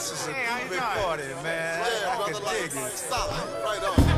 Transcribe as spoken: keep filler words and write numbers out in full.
This is a Hey, how you groovy doing? party, man. Yeah, I brother, can like, dig it. solid. Right on.